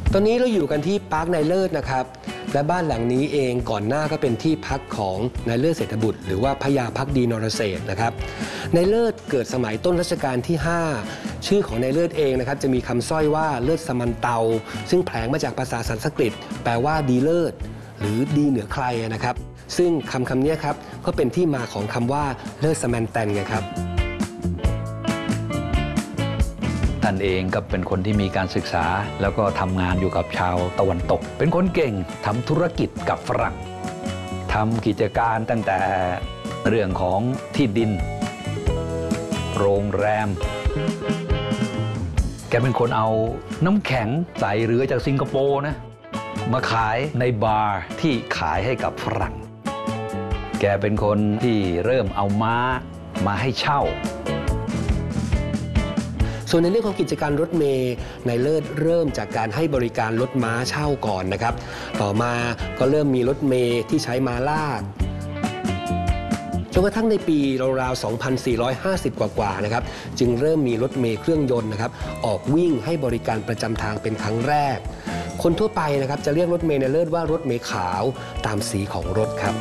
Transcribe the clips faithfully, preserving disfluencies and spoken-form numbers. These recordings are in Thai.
ตอนนี้เราอยู่กันที่ปาร์คนายเลิศนะครับและบ้านหลังนี้เองก่อนหน้าก็เป็นที่พักของนายเลิศเศรษฐบุตรหรือว่าพญาภักดีนรเศรษฐ์นะครับนายเลิศเกิดสมัยต้นรัชกาลที่ห้าชื่อของนายเลิศเองนะครับจะมีคำสร้อยว่าเลิศสมันเตาซึ่งแผลงมาจากภาษาสันสกฤตแปลว่าดีเลิศหรือดีเหนือใครนะครับซึ่งคำคำนี้ครับก็เป็นที่มาของคำว่าเลิศสแมนแตนไงครับท่านเองก็เป็นคนที่มีการศึกษาแล้วก็ทำงานอยู่กับชาวตะวันตกเป็นคนเก่งทำธุรกิจกับฝรั่งทำกิจการตั้งแต่เรื่องของที่ดินโรงแรมแกเป็นคนเอาน้ำแข็งใส่เรือจากสิงคโปร์นะมาขายในบาร์ที่ขายให้กับฝรั่งแกเป็นคนที่เริ่มเอาม้ามาให้เช่าส่วนในเรื่องของกิจการรถเมล์นายเลิศเริ่มจากการให้บริการรถม้าเช่าก่อนนะครับต่อมาก็เริ่มมีรถเมล์ที่ใช้ม้าลากจนกระทั่งในปีราวๆ สองพันสี่ร้อยห้าสิบ กว่าๆนะครับจึงเริ่มมีรถเมล์เครื่องยนต์นะครับออกวิ่งให้บริการประจำทางเป็นครั้งแรกคนทั่วไปนะครับจะเรียกรถเมล์นายเลิศว่ารถเมล์ขาวตามสีของรถครับ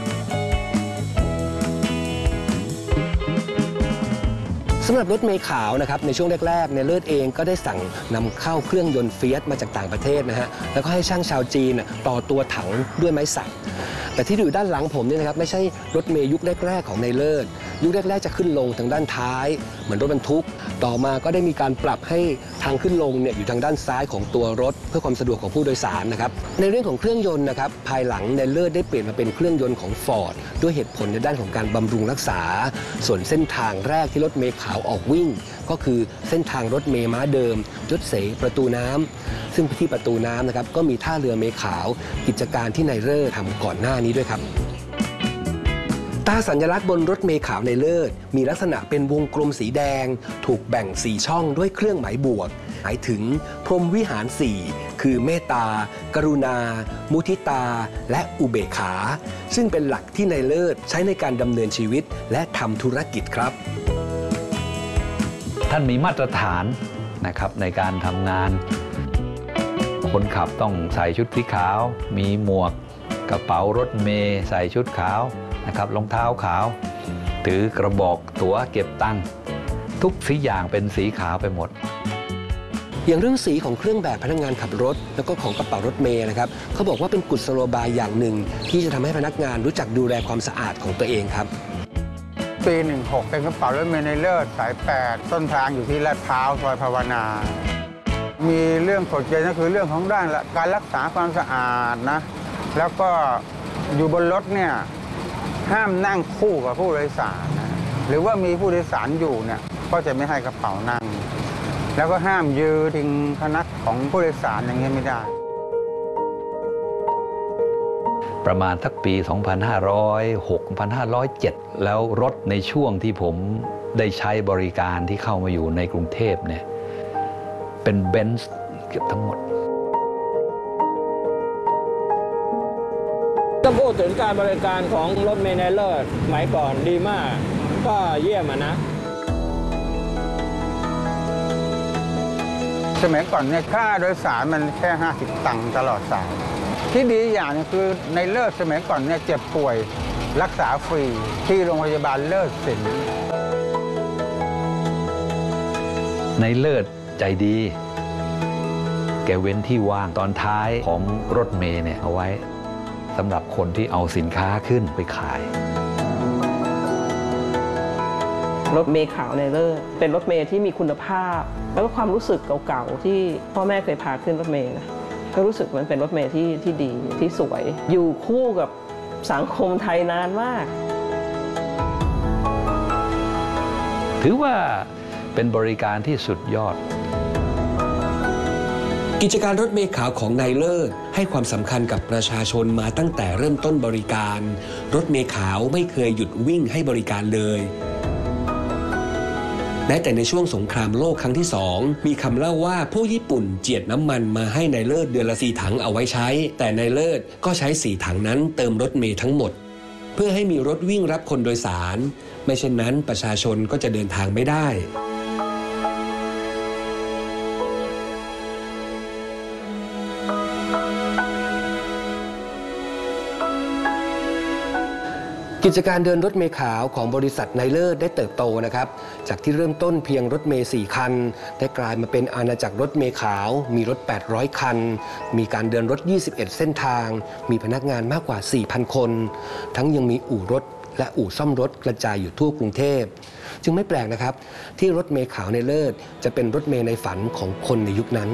สำหรับรถเมล์ขาวนะครับในช่วงแรกๆในเลิศเองก็ได้สั่งนำเข้าเครื่องยนต์เฟียสมาจากต่างประเทศนะฮะแล้วก็ให้ช่างชาวจีนต่อตัวถังด้วยไม้สักแต่ที่อยู่ด้านหลังผมนี่นะครับไม่ใช่รถเมล์ยุคแรกๆของในเลิศยุคแรกๆจะขึ้นลงทางด้านท้ายเหมือนรถบรรทุกต่อมาก็ได้มีการปรับให้ทางขึ้นลงเนี่ยอยู่ทางด้านซ้ายของตัวรถเพื่อความสะดวกของผู้โดยสารนะครับในเรื่องของเครื่องยนต์นะครับภายหลังในเลิศได้เปลี่ยนมาเป็นเครื่องยนต์ของ Ford ด้วยเหตุผลในด้านของการบำรุงรักษาส่วนเส้นทางแรกที่รถเมล์ขาวออกวิ่งก็คือเส้นทางรถเมล์ม้าเดิมยศเสประตูน้ำซึ่งที่ประตูน้ำนะครับก็มีท่าเรือเมล์ขาวกิจการที่นายเลิศทำก่อนหน้านี้ด้วยครับตาสัญลักษณ์บนรถเมล์ขาวในเลิศมีลักษณะเป็นวงกลมสีแดงถูกแบ่งสี่ช่องด้วยเครื่องหมายบวกหมายถึงพรหมวิหารสี่คือเมตตากรุณามุทิตาและอุเบกขาซึ่งเป็นหลักที่นายเลิศใช้ในการดำเนินชีวิตและทำธุรกิจครับท่านมีมาตรฐานนะครับในการทำงานคนขับต้องใส่ชุดสีขาวมีหมวกกระเป๋ารถเมล์ใส่ชุดขาวนะครับรองเท้าขาวถือกระบอกตั๋วเก็บตังค์ทุกสีอย่างเป็นสีขาวไปหมดอย่างเรื่องสีของเครื่องแบบพนักงานขับรถแล้วก็ของกระเป๋ารถเมล์นะครับเขาบอกว่าเป็นกุศโลบายอย่างหนึ่งที่จะทำให้พนักงานรู้จักดูแลความสะอาดของตัวเองครับปีหนึ่งหกเป็นกระเป๋ารถเมล์ในเลิศสายแปดต้นทางอยู่ที่ลาดพร้าวซอยภาวนามีเรื่องกฎเกณฑ์ก็คือเรื่องของด้านการรักษาความสะอาดนะแล้วก็อยู่บนรถเนี่ยห้ามนั่งคู่กับผู้โดยสารนะหรือว่ามีผู้โดยสารอยู่เนี่ยก็จะไม่ให้กระเป๋านั่งแล้วก็ห้ามยืนทิ้งพนักของผู้โดยสารอย่างนี้ไม่ได้ประมาณสักปี สองพันห้าร้อยหก สองพันห้าร้อยเจ็ด แล้วรถในช่วงที่ผมได้ใช้บริการที่เข้ามาอยู่ในกรุงเทพเนี่ยเป็นเบนซ์เกือบทั้งหมดต้องพูดถึงการบริการของรถเมล์ในเลิศสมัยก่อนดีมากก็เยี่ยมนะสมัยก่อนเนี่ยค่าโดยสารมันแค่ห้าสิบตังค์ตลอดสายที่ดีอย่างนึงคือในเลิศสมัยก่อนเนี่ยเจ็บป่วยรักษาฟรีที่โรงพยาบาลเลิศศิลป์ในเลิศใจดีแกเว้นที่ว่างตอนท้ายของรถเมล์เนี่ยเอาไว้สำหรับคนที่เอาสินค้าขึ้นไปขายรถเมล์ขาวในเลิศเป็นรถเมล์ที่มีคุณภาพแล้วก็ความรู้สึกเก่าๆที่พ่อแม่เคยพาขึ้นรถเมล์นะก็รู้สึกมันเป็นรถเมล์ที่ที่ดีที่สวยอยู่คู่กับสังคมไทยนานมากถือว่าเป็นบริการที่สุดยอดกิจการรถเมล์ขาวของนายเลิศให้ความสำคัญกับประชาชนมาตั้งแต่เริ่มต้นบริการรถเมล์ขาวไม่เคยหยุดวิ่งให้บริการเลยแม้แต่ในช่วงสงครามโลกครั้งที่สองมีคำเล่าว่าผู้ญี่ปุ่นเจียดน้ำมันมาให้นายเลิศเดือนละสี่ถังเอาไว้ใช้แต่นายเลิศก็ใช้สี่ถังนั้นเติมรถเมล์ทั้งหมดเพื่อให้มีรถวิ่งรับคนโดยสารไม่เช่นนั้นประชาชนก็จะเดินทางไม่ได้กิจการเดินรถเมล์ขาวของบริษัทไนเลิศได้เติบโตนะครับจากที่เริ่มต้นเพียงรถเมล์สี่คันได้กลายมาเป็นอาณาจักรรถเมล์ขาวมีรถแปดร้อยคันมีการเดินรถยี่สิบเอ็ดเส้นทางมีพนักงานมากกว่า สี่พัน คนทั้งยังมีอู่รถและอู่ซ่อมรถกระจายอยู่ทั่วกรุงเทพจึงไม่แปลกนะครับที่รถเมล์ขาวไนเลิศจะเป็นรถเมล์ในฝันของคนในยุคนั้น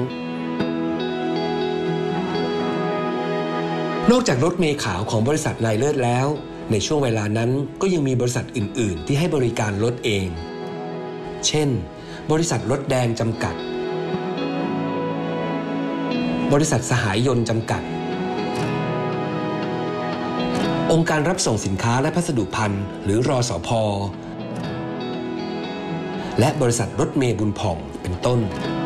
นอกจากรถเมล์ขาวของบริษัทไนเลิศแล้วในช่วงเวลานั้นก็ยังมีบริษัทอื่นๆที่ให้บริการรถเองเช่นบริษัทรถแดงจำกัดบริษัทสหายยนต์จำกัดองค์การรับส่งสินค้าและพัสดุภัณฑ์หรือรสผ.และบริษัทรถเมล์บุญผ่องเป็นต้น